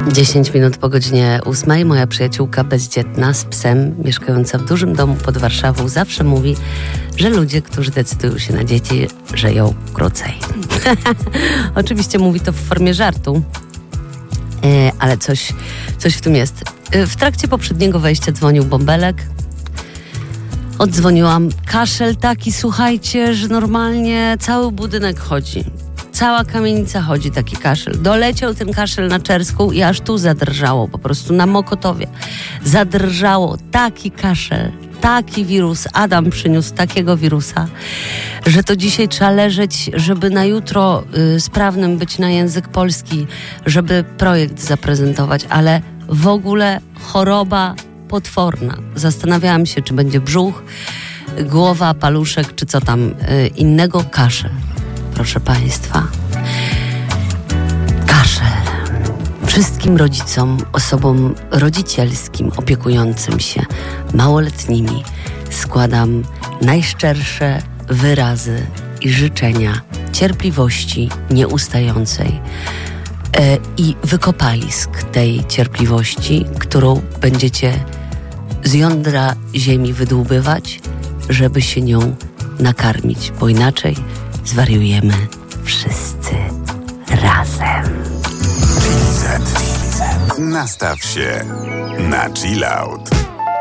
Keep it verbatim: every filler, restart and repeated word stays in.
dziesięć minut po godzinie ósmej moja przyjaciółka bezdzietna z psem, mieszkająca w dużym domu pod Warszawą, zawsze mówi, że ludzie, którzy decydują się na dzieci, żyją krócej. Oczywiście mówi to w formie żartu, e, ale coś, coś w tym jest. E, w trakcie poprzedniego wejścia dzwonił bąbelek. Oddzwoniłam. Kaszel taki, słuchajcie, że normalnie cały budynek chodzi. Cała kamienica chodzi, taki kaszel. Doleciał ten kaszel na Czerską i aż tu zadrżało, po prostu na Mokotowie. Zadrżało, taki kaszel, taki wirus. Adam przyniósł takiego wirusa, że to dzisiaj trzeba leżeć, żeby na jutro y, sprawnym być na język polski, żeby projekt zaprezentować, ale w ogóle choroba potworna. Zastanawiałam się, czy będzie brzuch, głowa, paluszek, czy co tam y, innego. Kaszel. Proszę Państwa, kaszel. Wszystkim rodzicom, osobom rodzicielskim opiekującym się małoletnimi składam najszczersze wyrazy i życzenia cierpliwości nieustającej e, i wykopalisk tej cierpliwości, którą będziecie z jądra ziemi wydłubywać, żeby się nią nakarmić, bo inaczej zwariujemy wszyscy razem. Nastaw się na chill out.